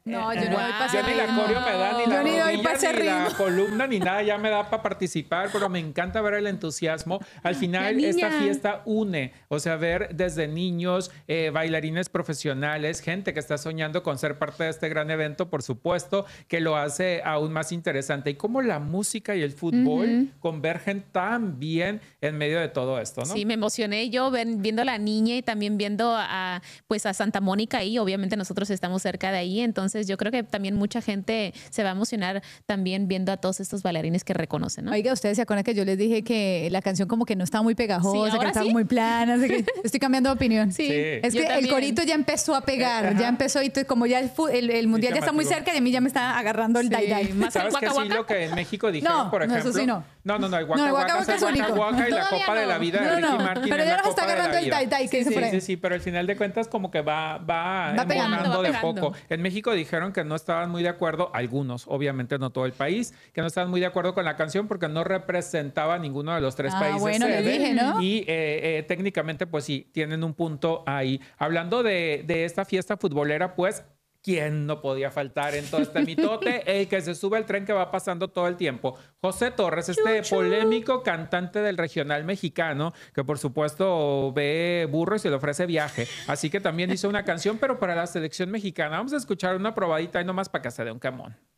No, yo no doy para Yo ese ni la ritmo. coreo me da, ni la Yo ni doy rodilla, para ese ni la ritmo. columna, ni nada, ya me da para participar, pero me encanta ver el entusiasmo. Al La final, niña. esta fiesta une, o sea, ver desde niños, bailarines profesionales, gente que está soñando con ser parte de este gran evento, por supuesto, que lo hace aún más interesante. Y cómo la música y el fútbol convergen tan bien en medio de todo esto, ¿no? Sí, me emocioné yo viendo a la niña y también viendo pues a Santa Mónica ahí. Obviamente nosotros estamos cerca de ahí, entonces yo creo que también mucha gente se va a emocionar también viendo a todos estos bailarines que reconocen, ¿no? Oiga, ustedes se acuerdan que yo les dije que la canción como que no estaba muy pegajosa, Sí, que ¿ahora estaba sí? muy plana, así que estoy cambiando de opinión. Sí, Sí. Es yo que el también. corito ya empezó a pegar, ya empezó y como ya el mundial ya está muy llamativo. cerca y a mí ya me está agarrando el Sí, dai-dai. más el ¿Sabes qué Waka sí Waka? lo que en México dijeron, No, por no, ejemplo? eso sí no. No, el No, el Waka Waka Waka Waka es el es único. Waka Waka y la Todavía Copa de no. la Vida de No, Ricky no, Martin pero es ya la nos está Copa de la agarrando el Vida. tai-tai que dice por ahí. Sí, pero al final de cuentas como que va pegando, embonando va de pegando. poco. En México dijeron que no estaban muy de acuerdo, algunos, obviamente no todo el país, que no estaban muy de acuerdo con la canción porque no representaba a ninguno de los tres países bueno, le sede. dije, ¿no? Y técnicamente, pues sí, tienen un punto ahí. Hablando de esta fiesta futbolera, pues, ¿quién no podía faltar en todo este mitote? El que se sube al tren que va pasando todo el tiempo. José Torres, este polémico cantante del regional mexicano, que por supuesto ve burros y le ofrece viaje. Así que también hizo una canción, pero para la selección mexicana. Vamos a escuchar una probadita ahí nomás para que se dé un camón.